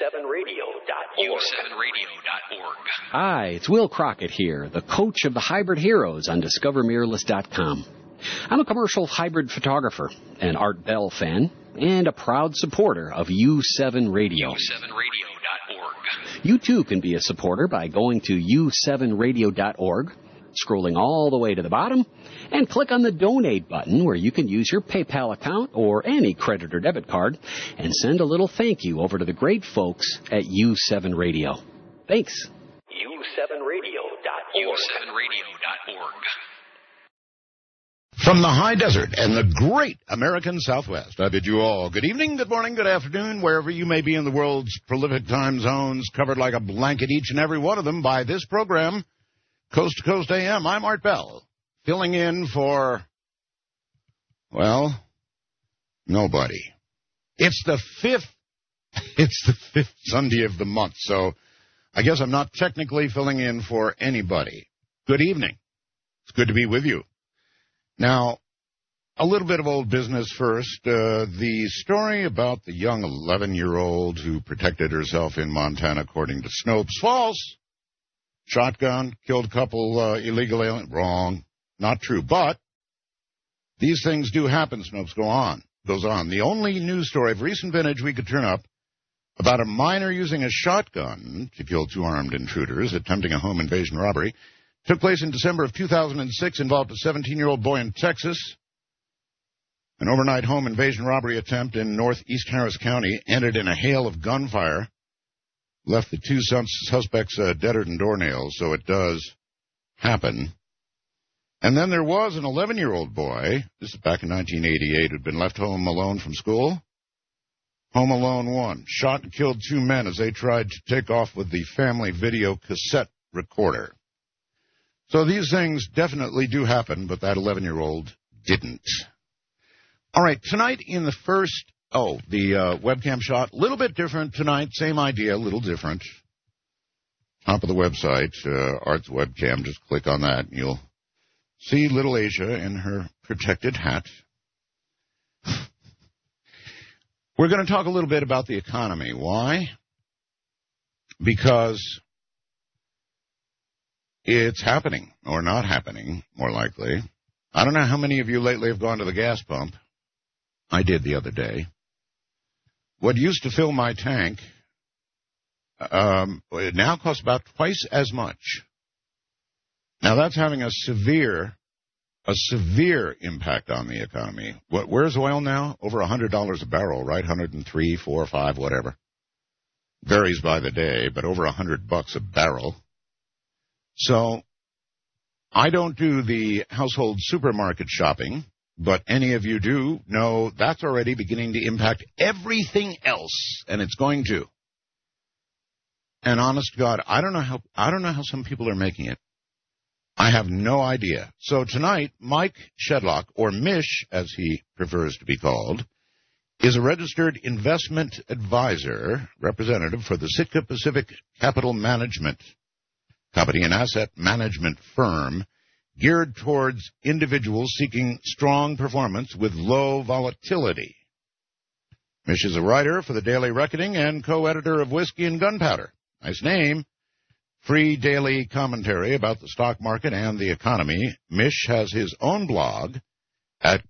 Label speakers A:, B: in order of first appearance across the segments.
A: U7Radio.org.
B: Hi, it's Will Crockett here, the coach of the Hybrid Heroes on DiscoverMirrorless.com. I'm a commercial hybrid photographer, an Art Bell fan, and a proud supporter of U7 Radio.
A: U7Radio.org.
B: You too can be a supporter by going to U7Radio.org, scrolling all the way to the bottom, and click on the Donate button where you can use your PayPal account or any credit or debit card and send a little thank you over to the great folks at U7 Radio. Thanks.
A: U7Radio.org. U7Radio.org.
C: From the high desert and the great American Southwest, I bid you all good evening, good morning, good afternoon, wherever you may be in the world's prolific time zones, covered like a blanket, each and every one of them, by this program, Coast to Coast AM. I'm Art Bell, filling in for, well, nobody. It's the fifth Sunday of the month, so I guess I'm not technically filling in for anybody. Good evening. It's good to be with you. Now, a little bit of old business first. The story about the young 11-year-old who protected herself in Montana, according to Snopes, false. Shotgun, killed a couple illegal aliens. Wrong. Not true. But these things do happen, Snopes goes on. The only news story of recent vintage we could turn up about a minor using a shotgun to kill two armed intruders attempting a home invasion robbery took place in December of 2006, involved a 17-year-old boy in Texas. An overnight home invasion robbery attempt in northeast Harris County ended in a hail of gunfire, left the two suspects deader than doornails, so it does happen. And then there was an 11-year-old boy, this is back in 1988, who'd been left home alone from school. Home Alone 1, shot and killed two men as they tried to take off with the family video cassette recorder. So these things definitely do happen, but that 11-year-old didn't. All right, tonight in the first, the webcam shot, a little bit different tonight, same idea, a little different. Top of the website, Art's webcam, just click on that and you'll see little Asia in her protected hat. We're going to talk a little bit about the economy. Why? Because it's happening, or not happening, more likely. I don't know how many of you lately have gone to the gas pump. I did the other day. What used to fill my tank, it now costs about twice as much. Now, that's having a severe impact on the economy. Where's oil now? Over $100 a barrel, right? 103, 4, 5, whatever. Varies by the day, but over $100 a barrel. So I don't do the household supermarket shopping, but any of you do know that's already beginning to impact everything else, and it's going to. And honest to God, I don't know how some people are making it. I have no idea. So tonight, Mike Shedlock, or Mish, as he prefers to be called, is a registered investment advisor, representative for the Sitka Pacific Capital Management Company, an asset management firm geared towards individuals seeking strong performance with low volatility. Mish is a writer for the Daily Reckoning and co-editor of Whiskey and Gunpowder. Nice name. Free daily commentary about the stock market and the economy. Mish has his own blog at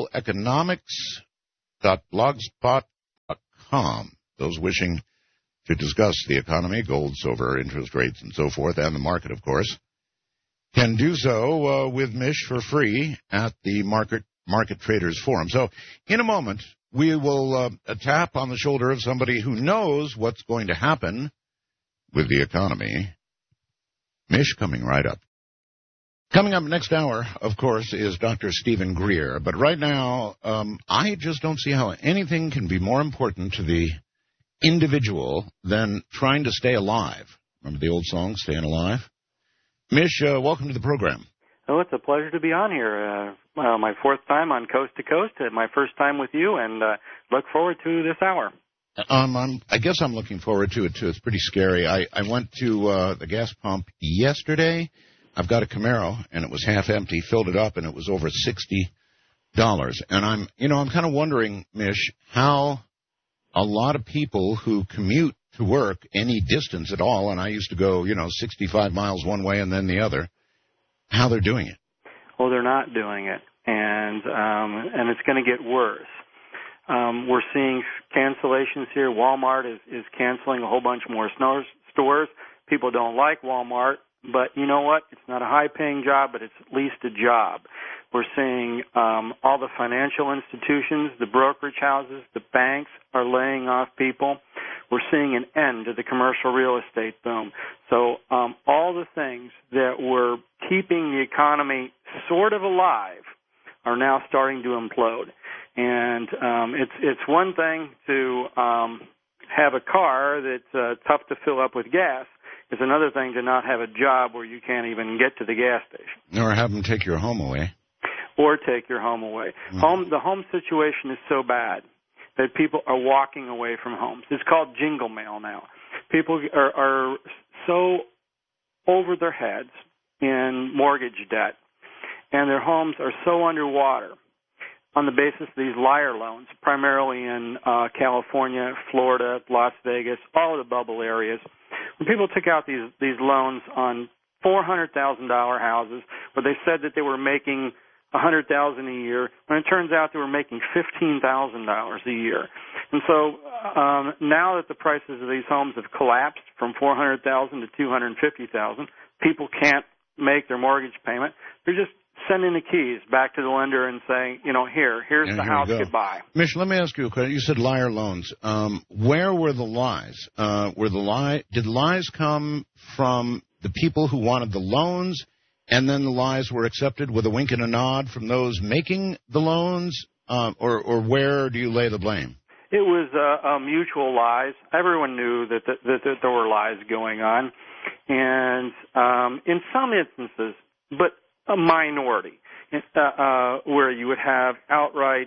C: globaleconomics.blogspot.com. Those wishing to discuss the economy, gold, silver, interest rates, and so forth, and the market, of course, can do so with Mish for free at the Market Traders Forum. So in a moment, we will tap on the shoulder of somebody who knows what's going to happen with the economy. Mish coming right up. Coming up next hour, of course, is Dr. Stephen Greer. But right now, I just don't see how anything can be more important to the individual than trying to stay alive. Remember the old song, Staying Alive? Mish, welcome to the program.
D: Oh, it's a pleasure to be on here. My fourth time on Coast to Coast, my first time with you, and look forward to this hour.
C: I guess I'm looking forward to it, too. It's pretty scary. I went to the gas pump yesterday. I've got a Camaro, and it was half empty, filled it up, and it was over $60. And I'm kind of wondering, Mish, how a lot of people who commute to work any distance at all, and I used to go, 65 miles one way and then the other, how they're doing it.
D: Well, they're not doing it, and it's going to get worse. We're seeing cancellations here. Walmart is canceling a whole bunch more stores. People don't like Walmart, but you know what? It's not a high-paying job, but it's at least a job. We're seeing all the financial institutions, the brokerage houses, the banks are laying off people. We're seeing an end to the commercial real estate boom. So all the things that were keeping the economy sort of alive are now starting to implode. And it's one thing to have a car that's tough to fill up with gas. It's another thing to not have a job where you can't even get to the gas station.
C: Or have them take your home away.
D: Or take your home away. The home situation is so bad that people are walking away from homes. It's called jingle mail now. People are so over their heads in mortgage debt, and their homes are so underwater on the basis of these liar loans, primarily in California, Florida, Las Vegas, all of the bubble areas. When people took out these loans on $400,000 houses where they said that they were making $100,000 a year, when it turns out they were making $15,000 a year. And so now that the prices of these homes have collapsed from $400,000 to $250,000, people can't make their mortgage payment. They're just sending the keys back to the lender and saying, here's the house, goodbye.
C: Mitch, let me ask you a question. You said liar loans. Where were the lies? Did lies come from the people who wanted the loans, and then the lies were accepted with a wink and a nod from those making the loans, or where do you lay the blame?
D: It was mutual lies. Everyone knew that there were lies going on, and in some instances, but a minority, where you would have outright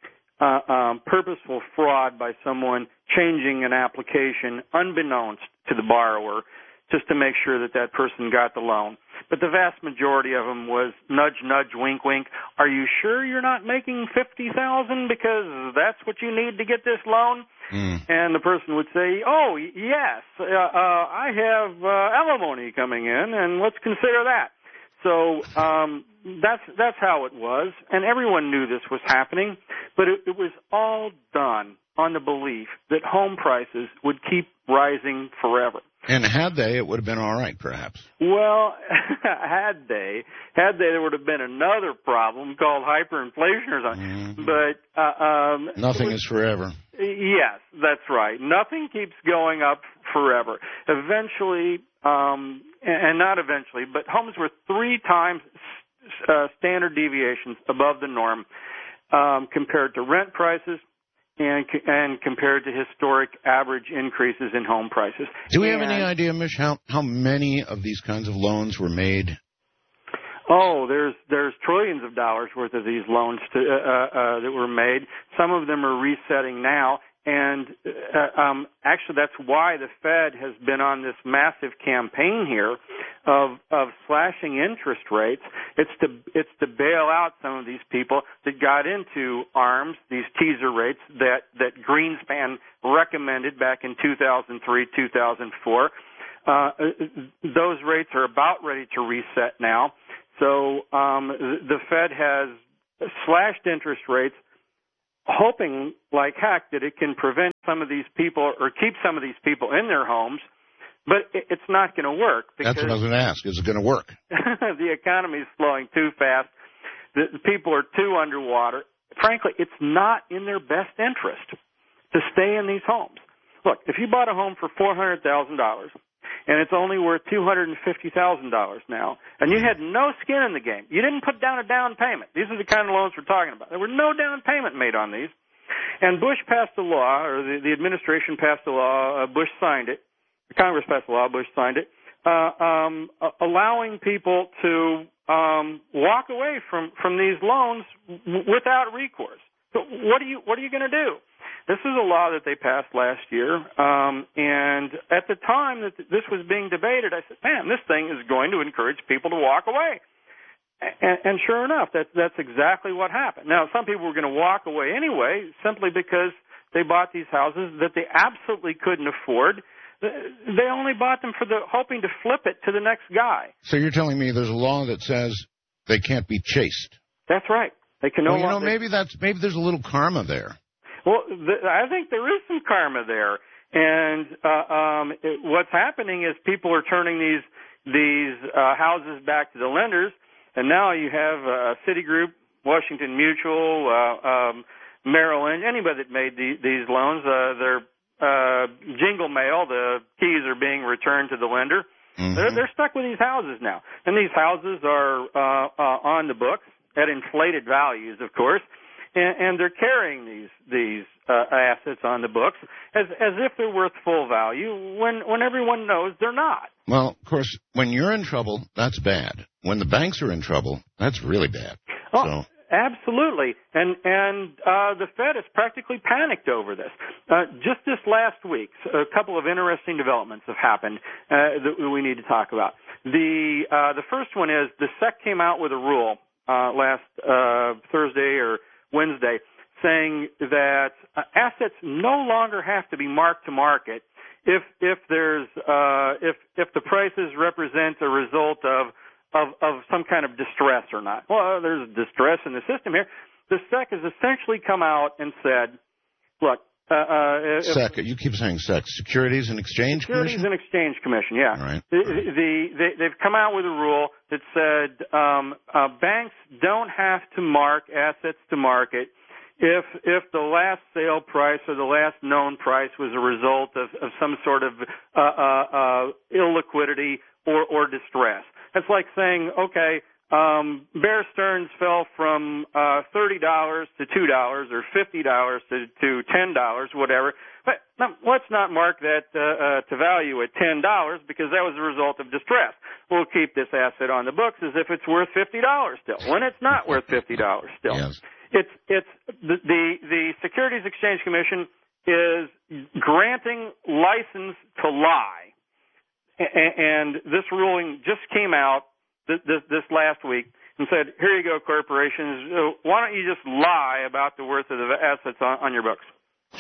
D: purposeful fraud by someone changing an application unbeknownst to the borrower just to make sure that person got the loan. But the vast majority of them was nudge, nudge, wink, wink. Are you sure you're not making $50,000 because that's what you need to get this loan? And the person would say, oh, yes, I have alimony coming in, and let's consider that. So that's how it was, and everyone knew this was happening, but it was all done on the belief that home prices would keep rising forever.
C: And had they, it would have been all right, perhaps.
D: Well, had they, there would have been another problem called hyperinflation or something. But
C: nothing is forever.
D: Yes, that's right. Nothing keeps going up forever. Eventually, and not eventually, but homes were 3 times standard deviations above the norm compared to rent prices and compared to historic average increases in home prices.
C: Do we have any idea, Mish, how many of these kinds of loans were made?
D: Oh, there's trillions of dollars worth of these loans that were made. Some of them are resetting now, and actually that's why the Fed has been on this massive campaign here of slashing interest rates. It's to bail out some of these people that got into ARMs, these teaser rates that Greenspan recommended back in 2003, 2004. Those rates are about ready to reset now. So the Fed has slashed interest rates, hoping like heck that it can prevent some of these people or keep some of these people in their homes, but it's not going to work.
C: That's what I was going to ask. Is it going to work?
D: The economy is slowing too fast. The people are too underwater. Frankly, it's not in their best interest to stay in these homes. Look, if you bought a home for $400,000 and it's only worth $250,000 now, and you had no skin in the game, you didn't put down a down payment. These are the kind of loans we're talking about. There were no down payment made on these. And Bush passed a law, or the administration passed a law, Bush signed it, Congress passed a law, Bush signed it, allowing people to walk away from these loans without recourse. So what are you going to do? This is a law that they passed last year, and at the time that this was being debated, I said, man, this thing is going to encourage people to walk away. And sure enough, that's exactly what happened. Now, some people were going to walk away anyway simply because they bought these houses that they absolutely couldn't afford, They only bought them hoping to flip it to the next guy.
C: So you're telling me there's a law that says they can't be chased?
D: That's right. They can no longer.
C: Maybe there's a little karma there.
D: Well, I think there is some karma there, and what's happening is people are turning these houses back to the lenders, and now you have Citigroup, Washington Mutual, Merrill Lynch, anybody that made these loans, their jingle mail, the keys are being returned to the lender. Mm-hmm. They're stuck with these houses now, and these houses are on the books at inflated values, of course, and they're carrying these assets on the books as if they're worth full value when everyone knows they're not.
C: Well, of course, when you're in trouble, that's bad. When the banks are in trouble, that's really bad.
D: Oh,
C: so.
D: Absolutely, and the Fed has practically panicked over this. Just this last week, a couple of interesting developments have happened that we need to talk about. The first one is the SEC came out with a rule last Thursday or Wednesday saying that assets no longer have to be marked to market if there's if the prices represent a result of some kind of distress or not. Well, there's distress in the system here. The SEC has essentially come out and said, look,
C: SEC, you keep saying SEC, Securities and Exchange Commission?
D: Securities and Exchange Commission, yeah.
C: All right.
D: They've come out with a rule that said banks don't have to mark assets to market if the last sale price or the last known price was a result of some sort of illiquidity or distress. It's like saying, okay, Bear Stearns fell from $30 to $2 or $50 to $10, whatever. But let's not mark that to value at $10 because that was a result of distress. We'll keep this asset on the books as if it's worth $50 still, when it's not worth $50 still.
C: Yes.
D: It's the Securities Exchange Commission is granting license to lie, and this ruling just came out this last week and said, here you go, corporations, why don't you just lie about the worth of the assets on your books?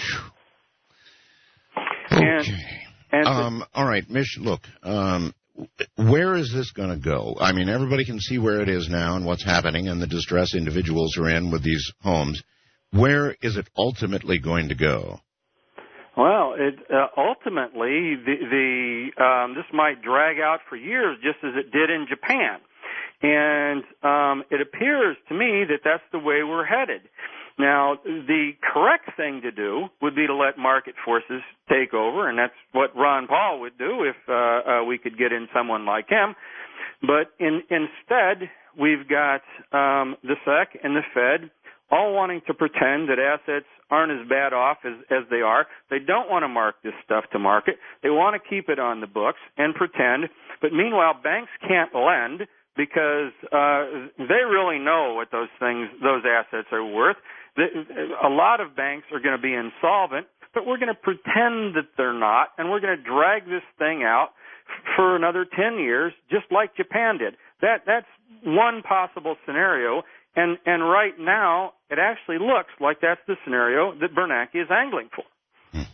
C: Okay. All right, Mish, look, where is this going to go? I mean, everybody can see where it is now and what's happening and the distress individuals are in with these homes. Where is it ultimately going to go?
D: Well, ultimately, this might drag out for years, just as it did in Japan, and it appears to me that that's the way we're headed. Now, the correct thing to do would be to let market forces take over, and that's what Ron Paul would do if we could get in someone like him. But instead, we've got the SEC and the Fed all wanting to pretend that assets aren't as bad off as they are. They don't want to mark this stuff to market. They want to keep it on the books and pretend. But meanwhile, banks can't lend because they really know what those assets are worth. A lot of banks are going to be insolvent, but we're going to pretend that they're not, and we're going to drag this thing out for another 10 years, just like Japan did. That's one possible scenario. And right now, it actually looks like that's the scenario that Bernanke is angling for.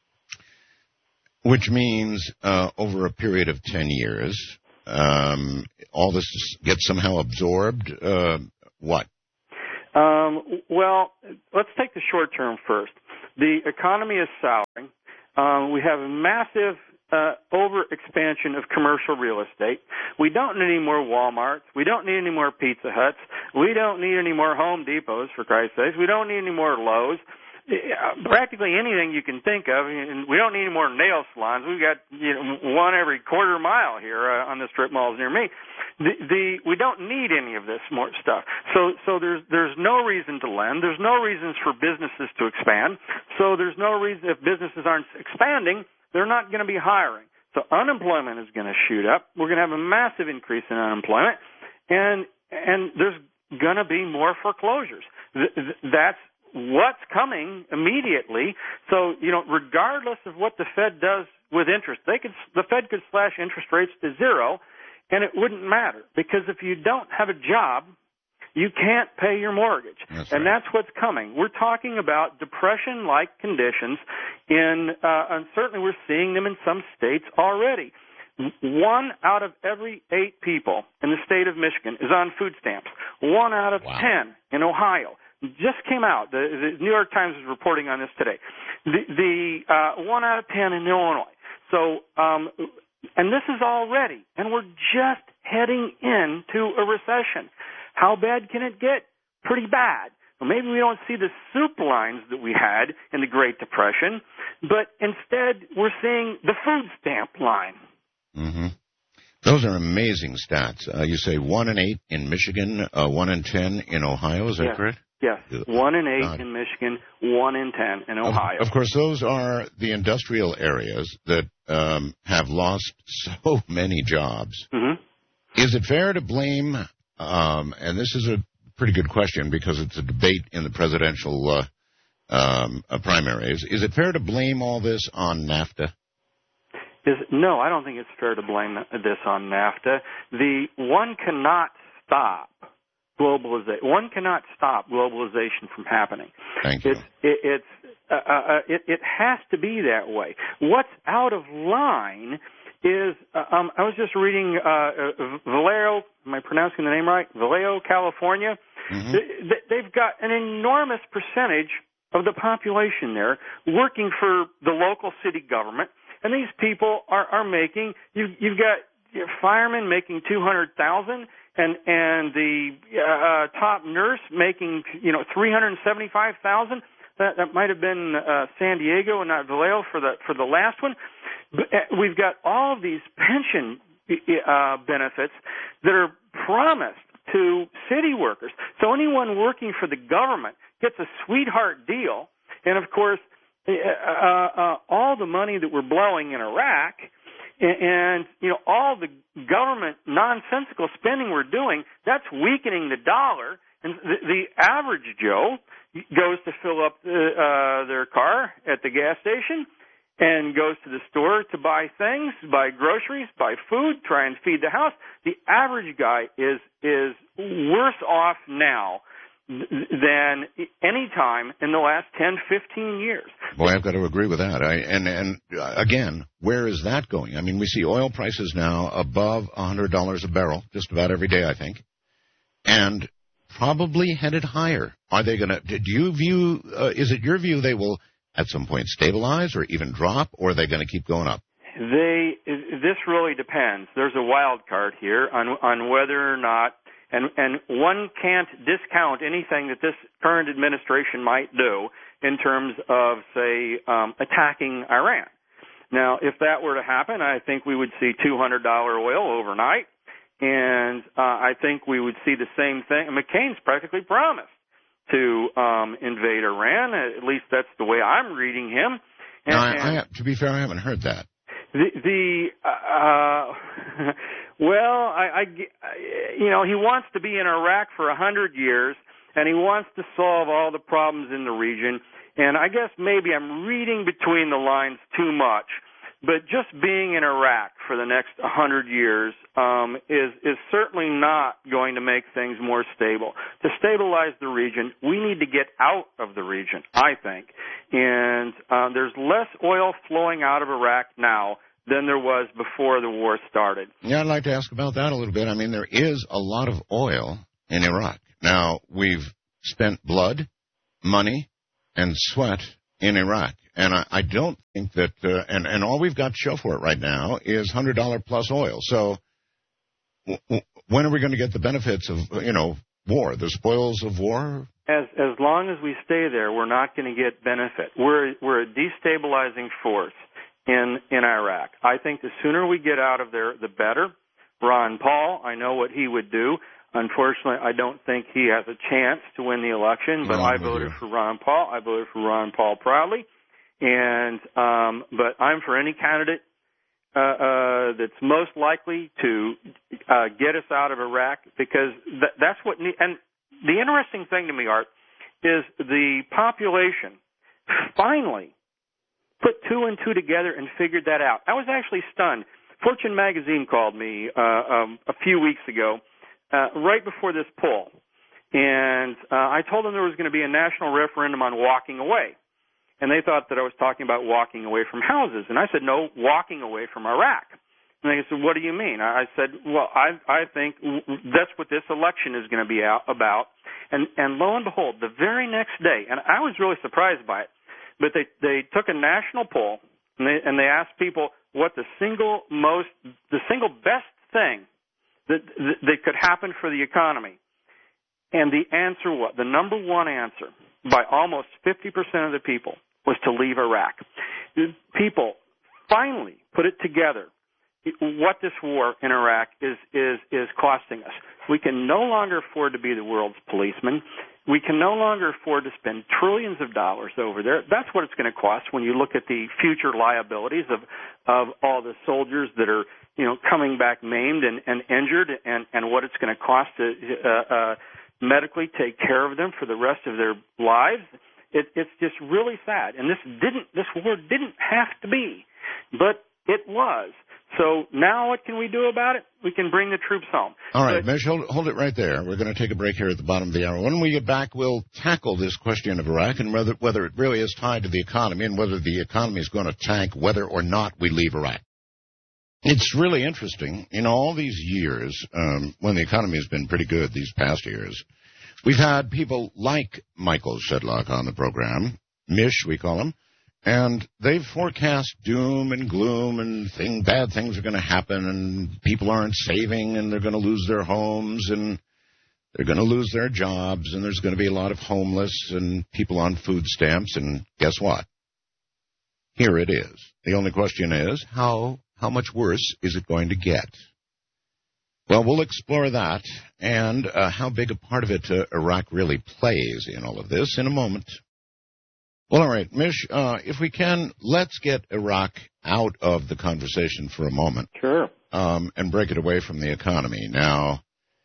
C: Which means over a period of 10 years, all this gets somehow absorbed. What?
D: Well, let's take the short term first. The economy is souring. We have a massive over-expansion of commercial real estate. We don't need any more Walmarts. We don't need any more Pizza Huts. We don't need any more Home Depots, for Christ's sakes. We don't need any more Lowe's. Practically anything you can think of. And we don't need any more nail salons. We've got one every quarter mile here on the strip malls near me. We don't need any of this more stuff. So there's no reason to lend. There's no reasons for businesses to expand. So there's no reason if businesses aren't expanding, they're not going to be hiring. So unemployment is going to shoot up. We're going to have a massive increase in unemployment, and there's going to be more foreclosures. That's what's coming immediately. So, regardless of what the Fed does with interest, the Fed could slash interest rates to zero, and it wouldn't matter, because if you don't have a job, you can't pay your mortgage.
C: That's
D: That's what's coming. We're talking about depression-like conditions and certainly we're seeing them in some states already. 1 out of every 8 people in the state of Michigan is on food stamps. 1 out of 10 in Ohio. Just came out. The New York Times is reporting on this today. The 1 out of 10 in Illinois. So, and this is already, and we're just heading into a recession. How bad can it get? Pretty bad. Well, maybe we don't see the soup lines that we had in the Great Depression, but instead we're seeing the food stamp line.
C: Mm-hmm. Those are amazing stats. You say 1 in 8 in Michigan, 1 in 10 in Ohio. Is that correct?
D: Yes. 1 in 8 in Michigan, 1 in 10 in Ohio.
C: Of course, those are the industrial areas that have lost so many jobs.
D: Mm-hmm.
C: Is it fair to blame, and this is a pretty good question because it's a debate in the presidential primaries, is it fair to blame all this on NAFTA?
D: No, I don't think it's fair to blame this on NAFTA. One cannot stop globalization. One cannot stop globalization from happening.
C: Thank you.
D: It has to be that way. What's out of line is I was just reading Vallejo. Am I pronouncing the name right? Vallejo, California.
C: Mm-hmm.
D: They've got an enormous percentage of the population there working for the local city government. And these people are making, you've got firemen making $200,000 and the top nurse making, $375,000. That might have been San Diego and not Vallejo for the last one. But we've got all of these pension benefits that are promised to city workers. So anyone working for the government gets a sweetheart deal. And of course, all the money that we're blowing in Iraq and all the government nonsensical spending we're doing, that's weakening the dollar. And the average Joe goes to fill up their car at the gas station and goes to the store to buy things, buy groceries, buy food, try and feed the house. The average guy is worse off now than any time in the last 10, 15 years.
C: Boy, I've got to agree with that. And again, where is that going? I mean, we see oil prices now above $100 a barrel just about every day, I think, and probably headed higher. Are they going to, do you view, is it your view they will at some point stabilize or even drop, or are they going to keep going up?
D: This really depends. There's a wild card here on whether or not, and one can't discount anything that this current administration might do in terms of, say, attacking Iran. Now, if that were to happen, I think we would see $200 oil overnight, and I think we would see the same thing. McCain's practically promised to invade Iran. At least that's the way I'm reading him. And,
C: to be fair, I haven't heard that.
D: Well, he wants to be in Iraq for 100 years, and he wants to solve all the problems in the region. And I guess maybe I'm reading between the lines too much, but just being in Iraq for the next 100 years is certainly not going to make things more stable. To stabilize the region, we need to get out of the region, I think. And there's less oil flowing out of Iraq now than there was before the war started.
C: Yeah, I'd like to ask about that a little bit. I mean, there is a lot of oil in Iraq. Now, we've spent blood, money, and sweat in Iraq. And I don't think that, and all we've got to show for it right now is $100 plus oil. So when are we going to get the benefits of, war, the spoils of war?
D: As long as we stay there, we're not going to get benefit. We're a destabilizing force in Iraq. I think the sooner we get out of there, the better. Ron Paul, I know what he would do. Unfortunately, I don't think he has a chance to win the election, but I voted for Ron Paul. I voted for Ron Paul proudly. And but I'm for any candidate that's most likely to get us out of Iraq, because that's what. And the interesting thing to me, Art, is the population finally put 2 and 2 together and figured that out. I was actually stunned. Fortune magazine called me a few weeks ago, right before this poll, And I told them there was going to be a national referendum on walking away. And they thought that I was talking about walking away from houses. And I said, no, walking away from Iraq. And they said, what do you mean? I said, well, I think that's what this election is going to be about. And lo and behold, the very next day, and I was really surprised by it, but they took a national poll, and they asked people what the single best thing that could happen for the economy. And the answer was, the number one answer by almost 50% of the people was to leave Iraq. People finally put it together what this war in Iraq is costing us. We can no longer afford to be the world's policeman. We can no longer afford to spend trillions of dollars over there. That's what it's going to cost when you look at the future liabilities of all the soldiers that are, coming back maimed and injured, and what it's going to cost to medically take care of them for the rest of their lives. It's just really sad. And this war didn't have to be, but it was. So now what can we do about it? We can bring the troops home.
C: All right, Mish, hold it right there. We're going to take a break here at the bottom of the hour. When we get back, we'll tackle this question of Iraq and whether it really is tied to the economy and whether the economy is going to tank whether or not we leave Iraq. It's really interesting. All these years, when the economy has been pretty good these past years, we've had people like Michael Sedlock on the program, Mish we call him, and they've forecast doom and gloom and bad things are going to happen and people aren't saving and they're going to lose their homes and they're going to lose their jobs and there's going to be a lot of homeless and people on food stamps. And guess what? Here it is. The only question is, how much worse is it going to get? Well, we'll explore that and how big a part of it Iraq really plays in all of this in a moment. Well, all right, Mish, if we can, let's get Iraq out of the conversation for a moment.
D: Sure.
C: And break it away from the economy. Now,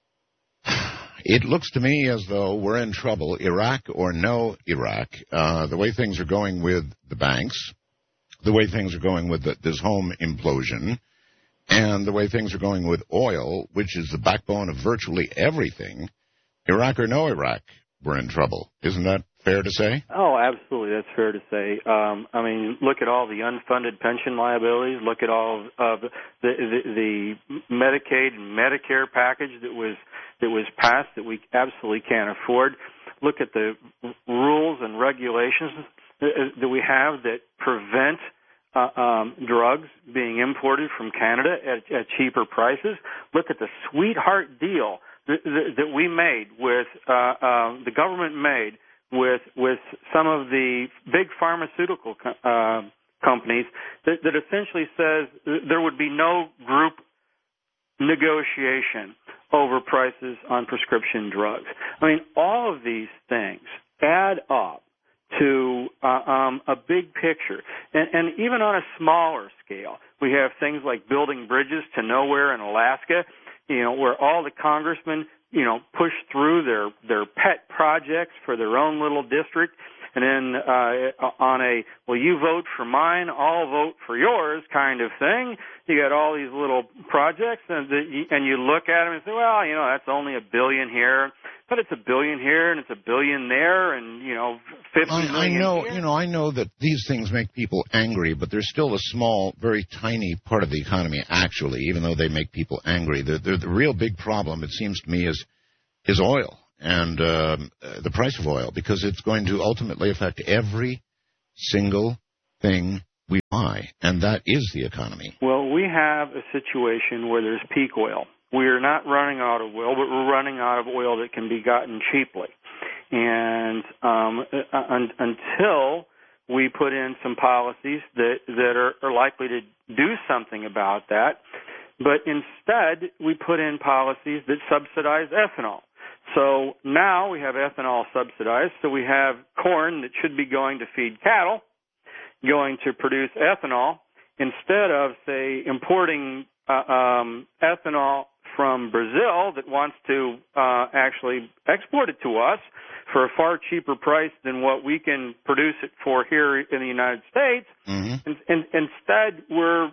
C: it looks to me as though we're in trouble, Iraq or no Iraq. The way things are going with the banks, the way things are going with this home implosion, and the way things are going with oil, which is the backbone of virtually everything, Iraq or no Iraq, we're in trouble. Isn't that fair to say?
D: Oh, absolutely. That's fair to say. Look at all the unfunded pension liabilities. Look at all of the Medicaid and Medicare package that was passed that we absolutely can't afford. Look at the rules and regulations that we have that prevent drugs being imported from Canada at cheaper prices. Look at the sweetheart deal that we made with the government made with some of the big pharmaceutical companies that essentially says there would be no group negotiation over prices on prescription drugs. All of these things add up to a big picture. And even on a smaller scale, we have things like building bridges to nowhere in Alaska, where all the congressmen push through their pet projects for their own little district, and then on a, well, you vote for mine, I'll vote for yours kind of thing, you got all these little projects, and you look at them and say, well, that's only $1 billion here, but it's $1 billion here, and it's $1 billion there, and, 50 million here.
C: I know that these things make people angry, but they're still a small, very tiny part of the economy, actually, even though they make people angry. The real big problem, it seems to me, is oil and the price of oil, because it's going to ultimately affect every single thing we buy, and that is the economy.
D: Well, we have a situation where there's peak oil. We are not running out of oil, but we're running out of oil that can be gotten cheaply. And until we put in some policies that are likely to do something about that, but instead we put in policies that subsidize ethanol. So now we have ethanol subsidized, so we have corn that should be going to feed cattle, going to produce ethanol, instead of, say, importing ethanol from Brazil that wants to actually export it to us for a far cheaper price than what we can produce it for here in the United States. Mm-hmm. And instead, we're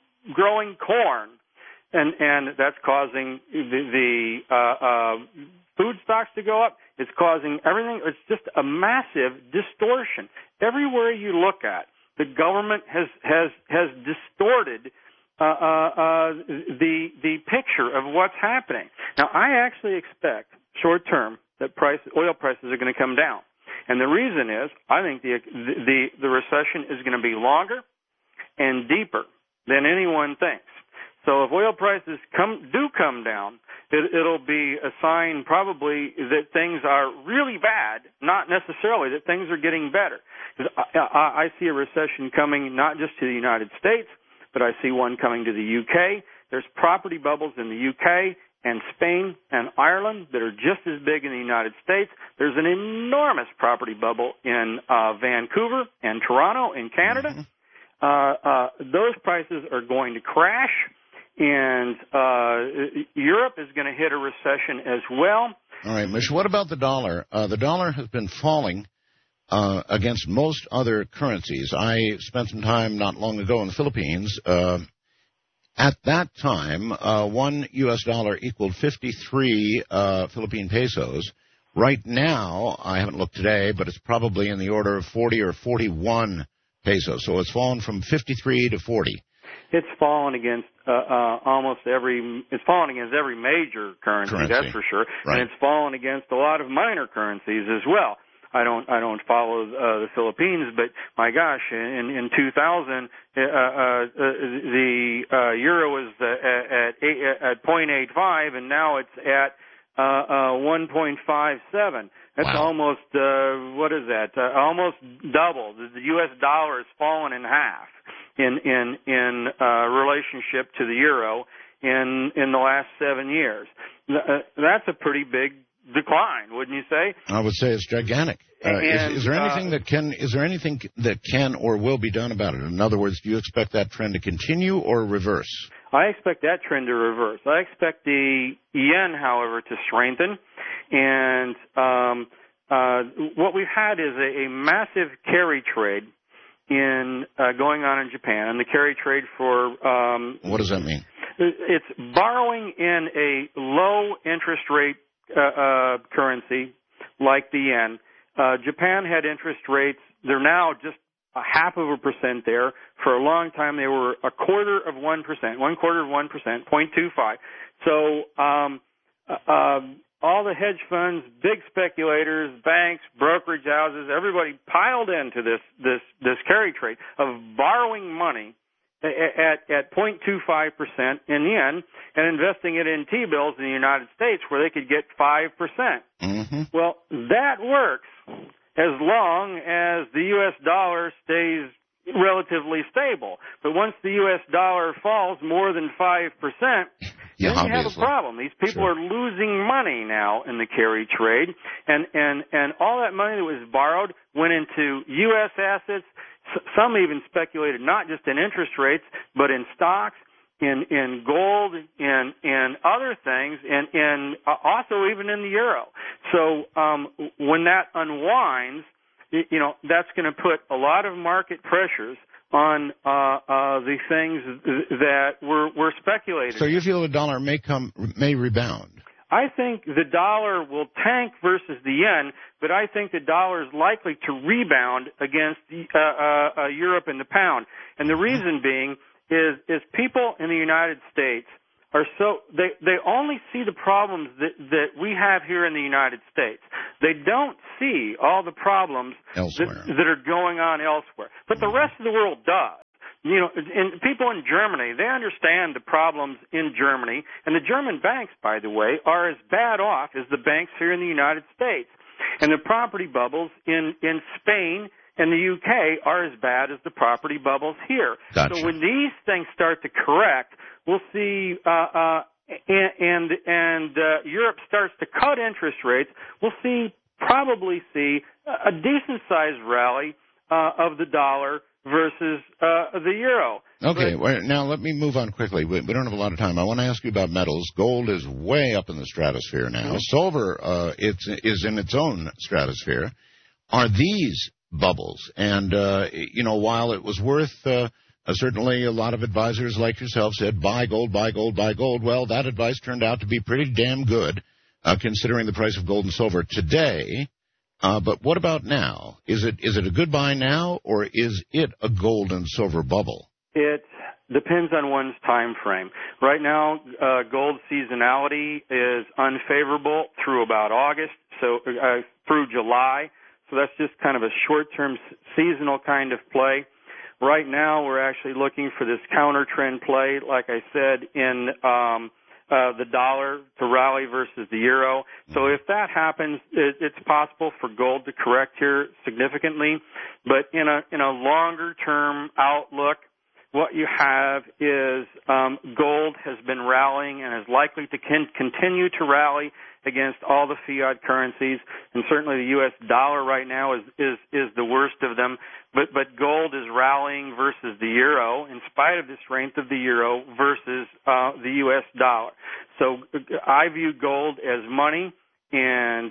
D: growing corn, and that's causing the food stocks to go up. It's causing everything. It's just a massive distortion. Everywhere you look at, the government has distorted the picture of what's happening. Now, I actually expect short term that oil prices are going to come down, and the reason is I think the recession is going to be longer and deeper than anyone thinks. So if oil prices do come down, it'll be a sign probably that things are really bad, not necessarily that things are getting better. I see a recession coming not just to the United States, but I see one coming to the UK. There's property bubbles in the UK and Spain and Ireland that are just as big in the United States. There's an enormous property bubble in Vancouver and Toronto in Canada. Those prices are going to crash, and Europe is going to hit a recession as well.
C: All right, Mish, what about the dollar? The dollar has been falling against most other currencies. I spent some time not long ago in the Philippines. At that time, one U.S. dollar equaled 53 Philippine pesos. Right now, I haven't looked today, but it's probably in the order of 40 or 41 pesos. So it's fallen from 53 to 40.
D: It's fallen against every major currency, that's for sure.
C: Right.
D: And it's fallen against a lot of minor currencies as well. I don't follow the Philippines, but my gosh, in 2000, the euro was at 0.85, and now it's at 1.57. That's almost what is that? Almost double. The U.S. dollar has fallen in half in relationship to the euro in the last 7 years. That's a pretty big decline, wouldn't you say?
C: I would say it's gigantic. Is there anything that can or will be done about it? In other words, do you expect that trend to continue or reverse?
D: I expect that trend to reverse. I expect the yen, however, to strengthen. And what we've had is a massive carry trade going on in Japan. And the carry trade for
C: what does that mean?
D: It's borrowing in a low interest rate currency like the yen. Japan had interest rates. They're now just 0.5% there. For a long time, they were 1/4 of 1%, 0.25. So all the hedge funds, big speculators, banks, brokerage houses, everybody piled into this carry trade of borrowing money at 0.25% in yen and investing it in T-bills in the United States where they could get 5%.
C: Mm-hmm.
D: Well, that works as long as the U.S. dollar stays relatively stable. But once the U.S. dollar falls more than 5%, then you have a problem. These people are losing money now in the carry trade, and all that money that was borrowed went into U.S. assets. Some even speculated not just in interest rates, but in stocks, in gold, in other things, and also even in the euro. So when that unwinds, that's going to put a lot of market pressures on the things that were speculated.
C: So you feel the dollar may rebound?
D: I think the dollar will tank versus the yen, but I think the dollar is likely to rebound against Europe and the pound. And the reason being is people in the United States are they only see the problems that we have here in the United States. They don't see all the problems that are going on elsewhere. But the rest of the world does. And people in Germany, they understand the problems in Germany. And the German banks, by the way, are as bad off as the banks here in the United States. And the property bubbles in Spain and the UK are as bad as the property bubbles here.
C: Gotcha.
D: So when these things start to correct, we'll see, and Europe starts to cut interest rates, we'll probably see a decent-sized rally of the dollar versus the euro.
C: Okay, now let me move on quickly. We don't have a lot of time. I want to ask you about metals. Gold is way up in the stratosphere now. Mm-hmm. Silver is in its own stratosphere. Are these bubbles? And, while it was worth, certainly a lot of advisors like yourself said, buy gold, buy gold, buy gold. Well, that advice turned out to be pretty damn good considering the price of gold and silver today. But what about now? Is it a good buy now, or is it a gold and silver bubble?
D: It depends on one's time frame. Right now, gold seasonality is unfavorable through about August, so through July. So that's just kind of a short-term seasonal kind of play. Right now, we're actually looking for this counter trend play, like I said, in the dollar to rally versus the euro. So if that happens, it's possible for gold to correct here significantly. But in a longer-term outlook, what you have is gold has been rallying and is likely to continue to rally against all the fiat currencies, and certainly the U.S. dollar right now is the worst of them. But gold is rallying versus the euro in spite of the strength of the euro versus the U.S. dollar. So I view gold as money, and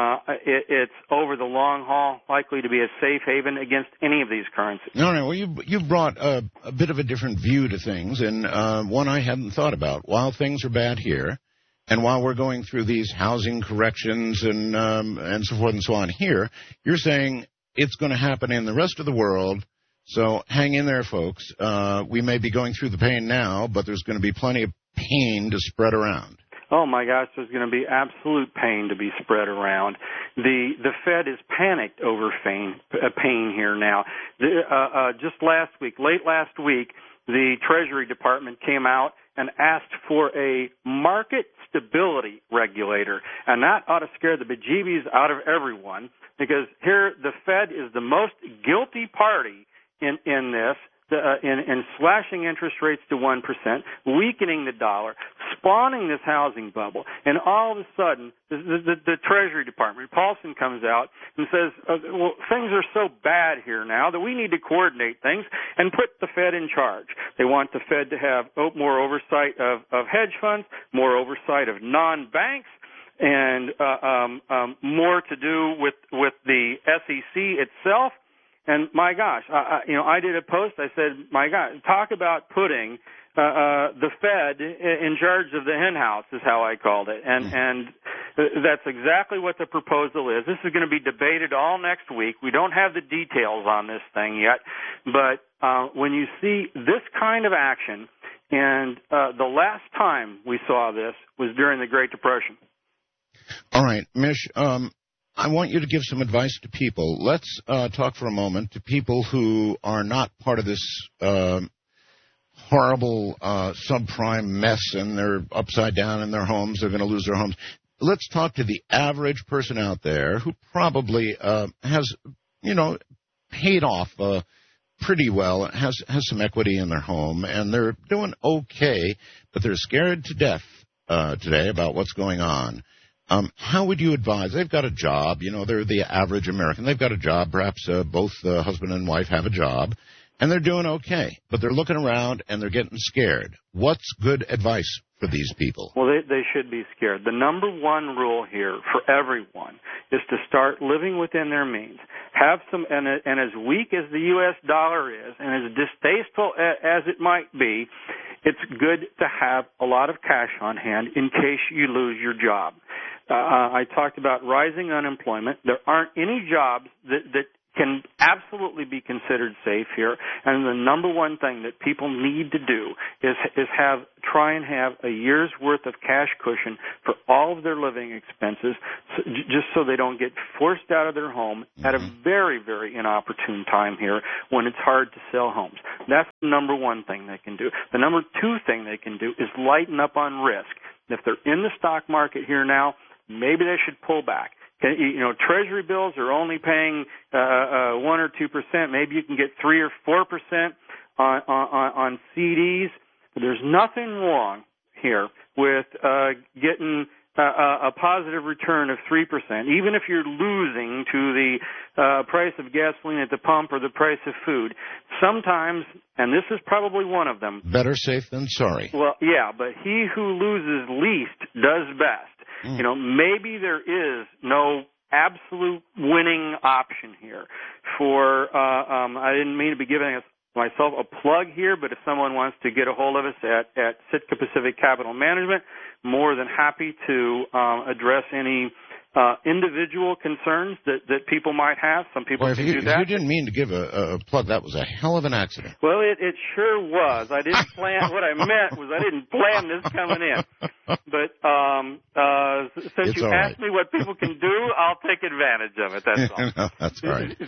D: it's over the long haul likely to be a safe haven against any of these currencies.
C: All right. Well, you've brought a bit of a different view to things, and one I hadn't thought about. While things are bad here, and while we're going through these housing corrections and so forth and so on here, you're saying it's going to happen in the rest of the world. So hang in there, folks. We may be going through the pain now, but there's going to be plenty of pain to spread around.
D: Oh my gosh, there's going to be absolute pain to be spread around. The Fed is panicked over pain here now. Just late last week, the Treasury Department came out and asked for a market stability regulator, and that ought to scare the bejeebies out of everyone, because here the Fed is the most guilty party in this. In slashing interest rates to 1%, weakening the dollar, spawning this housing bubble, and all of a sudden, the Treasury Department, Paulson, comes out and says, well, things are so bad here now that we need to coordinate things and put the Fed in charge. They want the Fed to have more oversight of hedge funds, more oversight of non-banks, and more to do with the SEC itself. And my gosh, I did a post. I said, my God, talk about putting the Fed in charge of the hen house is how I called it. And that's exactly what the proposal is. This is going to be debated all next week. We don't have the details on this thing yet. But when you see this kind of action, and the last time we saw this was during the Great Depression.
C: All right, Mish, I want you to give some advice to people. Let's talk for a moment to people who are not part of this horrible subprime mess, and they're upside down in their homes. They're going to lose their homes. Let's talk to the average person out there who probably has, paid off pretty well, has some equity in their home, and they're doing okay, but they're scared to death today about what's going on. How would you advise? They've got a job. They're the average American. They've got a job. Perhaps both the husband and wife have a job, and they're doing okay. But they're looking around, and they're getting scared. What's good advice for these people?
D: Well, they should be scared. The number one rule here for everyone is to start living within their means. Have some, and as weak as the U.S. dollar is, and as distasteful as it might be, it's good to have a lot of cash on hand in case you lose your job. I talked about rising unemployment. There aren't any jobs that can absolutely be considered safe here. And the number one thing that people need to do is try and have a year's worth of cash cushion for all of their living expenses, just so they don't get forced out of their home at a very, very inopportune time here when it's hard to sell homes. That's the number one thing they can do. The number two thing they can do is lighten up on risk. If they're in the stock market here now, maybe they should pull back. Treasury bills are only paying 1 or 2%. Maybe you can get 3 or 4% on CDs. But there's nothing wrong here with getting a positive return of 3%, even if you're losing to the price of gasoline at the pump or the price of food. Sometimes, and this is probably one of them.
C: Better safe than sorry.
D: Well, yeah, but he who loses least does best. Maybe there is no absolute winning option here for, I didn't mean to be giving us myself a plug here, but if someone wants to get a hold of us at Sitka Pacific Capital Management, more than happy to address any individual concerns that people might have. Some people
C: Well,
D: can do that.
C: If you didn't mean to give a plug, that was a hell of an accident.
D: Well, it sure was. I didn't plan. What I meant was I didn't plan this coming in. But since
C: It's
D: you
C: all
D: asked
C: right.
D: me what people can do, I'll take advantage of it. That's all.
C: No, that's all right.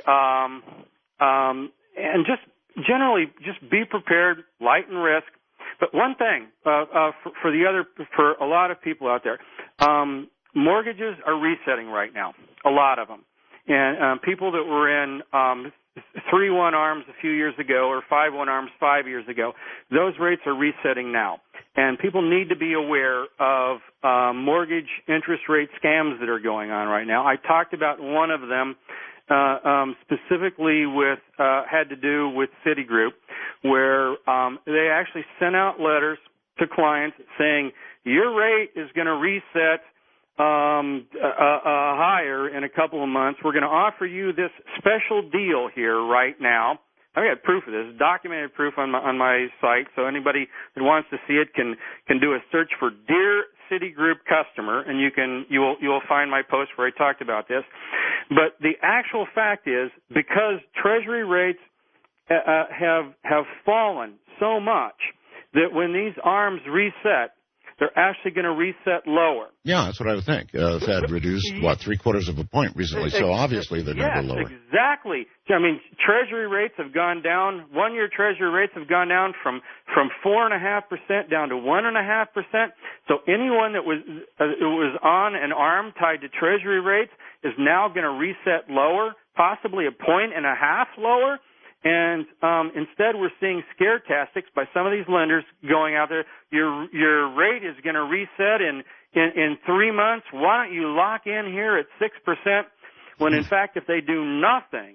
D: And just generally, just be prepared, lighten risk. But one thing for a lot of people out there, mortgages are resetting right now, a lot of them. And people that were in 3-1 ARMs a few years ago or 5-1 ARMs 5 years ago, those rates are resetting now. And people need to be aware of mortgage interest rate scams that are going on right now. I talked about one of them specifically with had to do with Citigroup, where they actually sent out letters to clients saying your rate is going to reset higher in a couple of months. We're going to offer you this special deal here right now. I've got proof of this, documented proof on my site, so anybody that wants to see it can do a search for Dear Citigroup Customer, and you will find my post where I talked about this. But the actual fact is, because Treasury rates have fallen so much that when these ARMs reset, they're actually going to reset lower.
C: Yeah, that's what I would think. Fed reduced, 3/4 of a point recently, so obviously they're going to go lower.
D: Yes, exactly. I mean, Treasury rates have gone down. 1-year Treasury rates have gone down from 4.5% down to 1.5%. So anyone that was on an ARM tied to Treasury rates is now going to reset lower, possibly 1.5 points lower. And instead, we're seeing scare tactics by some of these lenders going out there. Your rate is going to reset in 3 months. Why don't you lock in here at 6%? When in fact, if they do nothing,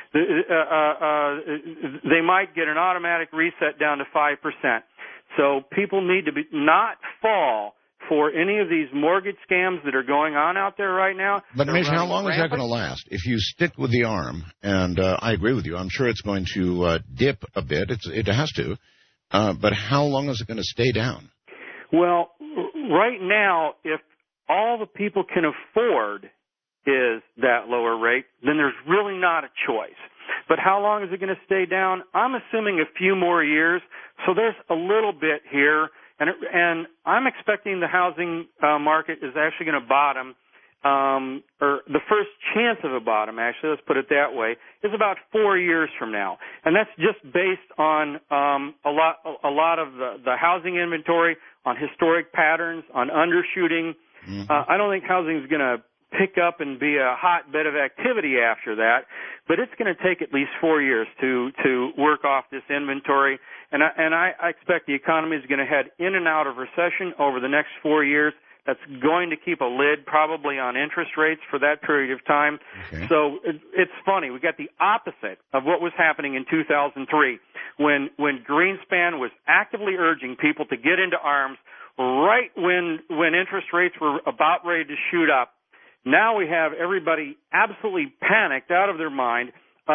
D: they might get an automatic reset down to 5%. So people need to not fall for any of these mortgage scams that are going on out there right now.
C: But, Mason, how long is that going to last? If you stick with the ARM, and I agree with you, I'm sure it's going to dip a bit. It has to. But how long is it going to stay down?
D: Well, right now, if all the people can afford is that lower rate, then there's really not a choice. But how long is it going to stay down? I'm assuming a few more years. So there's a little bit here. And I'm expecting the housing market is actually going to bottom, or the first chance of a bottom, actually, let's put it that way, is about 4 years from now. And that's just based on a lot of the housing inventory, on historic patterns, on undershooting.
C: Mm-hmm.
D: I don't think housing is going to pick up and be a hotbed of activity after that, but it's going to take at least 4 years to work off this inventory. And I expect the economy is going to head in and out of recession over the next 4 years. That's going to keep a lid probably on interest rates for that period of time.
C: Okay.
D: So it's funny. We got the opposite of what was happening in 2003 when Greenspan was actively urging people to get into ARMs right when interest rates were about ready to shoot up. Now we have everybody absolutely panicked out of their mind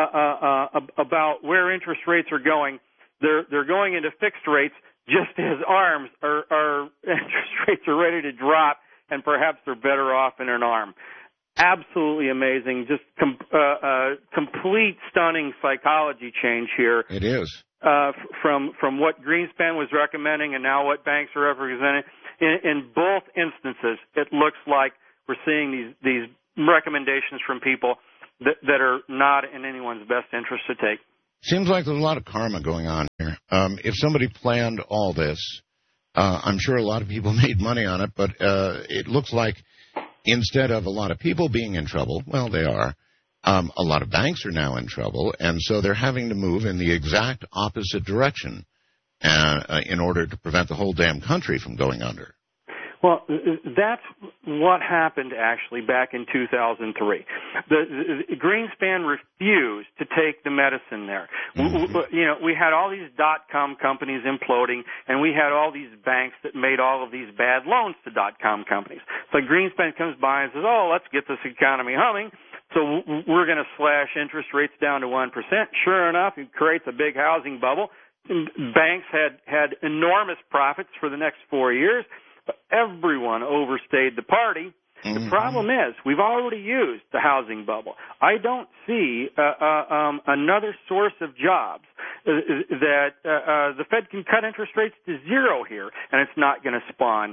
D: about where interest rates are going. They're going into fixed rates just as ARMs are interest rates are ready to drop, and perhaps they're better off in an ARM. Absolutely amazing, just complete stunning psychology change here.
C: It is.
D: From what Greenspan was recommending and now what banks are representing. In both instances, it looks like we're seeing these recommendations from people that are not in anyone's best interest to take.
C: Seems like there's a lot of karma going on here. If somebody planned all this, I'm sure a lot of people made money on it, but it looks like instead of a lot of people being in trouble, well, they are, a lot of banks are now in trouble, and so they're having to move in the exact opposite direction in order to prevent the whole damn country from going under.
D: Well, that's what happened actually back in 2003. The Greenspan refused to take the medicine there.
C: Mm-hmm.
D: We had all these .com companies imploding, and we had all these banks that made all of these bad loans to .com companies. So Greenspan comes by and says, "Oh, let's get this economy humming. so we're going to slash interest rates down to 1%. Sure enough, it creates a big housing bubble. Banks had enormous profits for the next 4 years, but everyone overstayed the party. The problem is we've already used the housing bubble. I don't see another source of jobs that the Fed can cut interest rates to zero here, and it's not going to spawn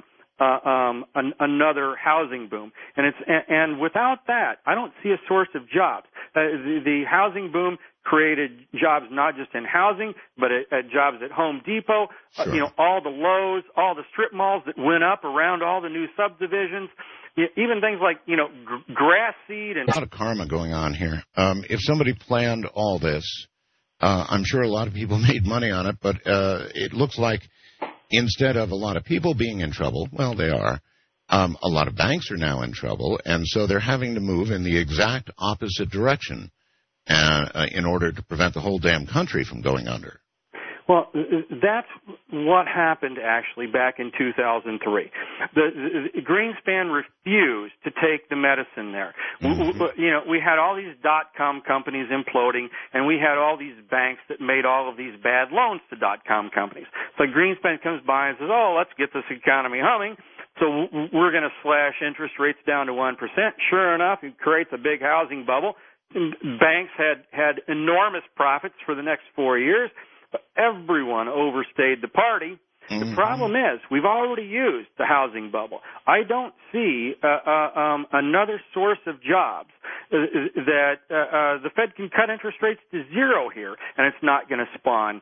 D: another housing boom. And without that, I don't see a source of jobs. The housing boom created jobs not just in housing, but at jobs at Home Depot.
C: Sure.
D: All the Lowe's, all the strip malls that went up around all the new subdivisions. Even things like, grass seed and...
C: A lot of karma going on here. If somebody planned all this, I'm sure a lot of people made money on it, but it looks like instead of a lot of people being in trouble, well, they are, a lot of banks are now in trouble, and so they're having to move in the exact opposite direction in order to prevent the whole damn country from going under.
D: Well, that's what happened actually back in 2003. The Greenspan refused to take the medicine there. We had all these dot-com companies imploding, and we had all these banks that made all of these bad loans to dot-com companies. So Greenspan comes by and says, let's get this economy humming. So we're going to slash interest rates down to 1%. Sure enough, it creates a big housing bubble. Banks had enormous profits for the next 4 years. Everyone overstayed the party. The problem is we've already used the housing bubble. I don't see another source of jobs that the Fed can cut interest rates to zero here, and it's not going to spawn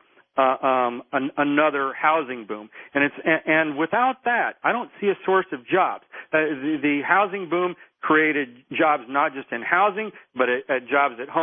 D: another housing boom. And without that, I don't see a source of jobs. The housing boom created jobs not just in housing, but at jobs at Home